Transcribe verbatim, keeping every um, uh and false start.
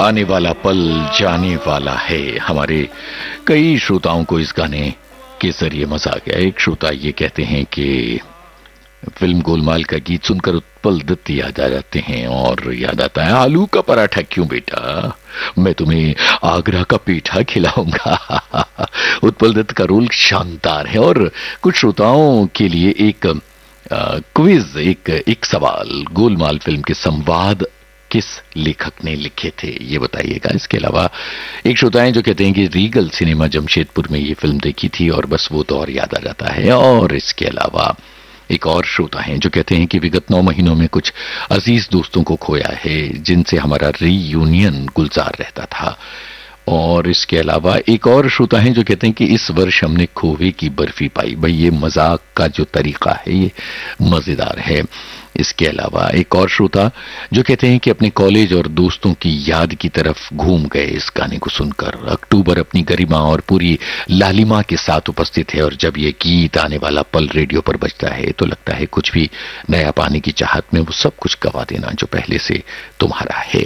आने वाला पल जाने वाला है। हमारे कई श्रोताओं को इस गाने के जरिए मजा आ गया। एक श्रोता ये कहते हैं कि फिल्म गोलमाल का गीत सुनकर उत्पल दत्त याद आ जाते हैं और याद आता है आलू का पराठा क्यों बेटा, मैं तुम्हें आगरा का पेठा खिलाऊंगा। उत्पल दत्त का रोल शानदार है। और कुछ श्रोताओं के लिए एक क्विज, एक एक सवाल, गोलमाल फिल्म के संवाद किस लेखक ने लिखे थे ये बताइएगा। इसके अलावा एक श्रोता है जो कहते हैं कि रीगल सिनेमा जमशेदपुर में ये फिल्म देखी थी और बस वो दौर याद आ जाता है। और इसके अलावा एक और श्रोता हैं जो कहते हैं कि विगत नौ महीनों में कुछ अजीज दोस्तों को खोया है जिनसे हमारा रीयूनियन गुलजार रहता था। और इसके अलावा एक और श्रोता हैं जो कहते हैं कि इस वर्ष हमने खोवे की बर्फी पाई। भाई ये मजाक का जो तरीका है ये मजेदार है। इसके अलावा एक और श्रोता जो कहते हैं कि अपने कॉलेज और दोस्तों की याद की तरफ घूम गए इस गाने को सुनकर। अक्टूबर अपनी गरिमा और पूरी लालिमा के साथ उपस्थित है और जब ये गीत आने वाला पल रेडियो पर बजता है तो लगता है कुछ भी नया पाने की चाहत में वो सब कुछ गवा देना जो पहले से तुम्हारा है।